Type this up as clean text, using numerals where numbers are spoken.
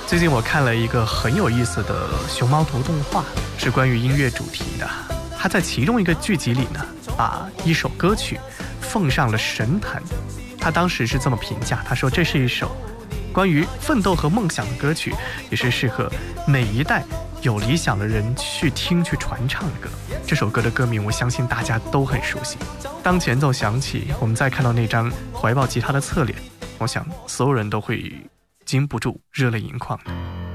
最近我看了一个很有意思的熊猫图动画，是关于音乐主题的。它在其中一个剧集里呢，把一首歌曲奉上了神坛。他当时是这么评价，他说这是一首关于奋斗和梦想的歌曲，也是适合每一代有理想的人去听去传唱的歌。这首歌的歌名我相信大家都很熟悉。当前奏响起，我们再看到那张怀抱吉他的侧脸，我想所有人都会禁不住热泪盈眶的。